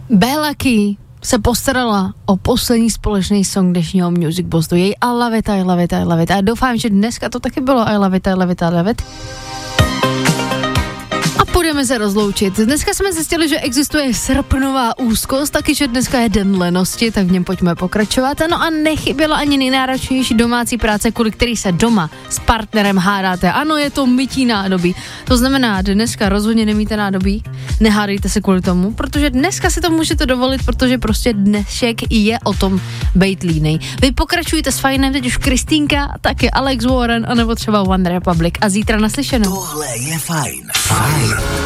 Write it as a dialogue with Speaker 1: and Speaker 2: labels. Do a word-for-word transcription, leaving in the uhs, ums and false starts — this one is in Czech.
Speaker 1: Bélaki se postarala o poslední společný song dnešního Music Bostu. Jej I love it, I love it, I love it. A doufám, že dneska to taky bylo I love it, I love it, I love it. A půjdeme se rozloučit. Dneska jsme zjistili, že existuje srpnová úzkost, taky, že dneska je den lenosti, tak v něm pojďme pokračovat. No a nechyběla ani nejnáročnější domácí práce, kvůli který se doma s partnerem hádáte. Ano, je to mytí nádobí. To znamená, dneska rozhodně nemíte nádobí, nehádejte se kvůli tomu, protože dneska si to můžete dovolit, protože prostě dnešek je o tom bejt línej. Vy pokračujte s fajnem, teď už Kristýnka, taky Alex Warren, anebo třeba One Republic a zítra naslyšenou.
Speaker 2: Tohle je fajn. Fajn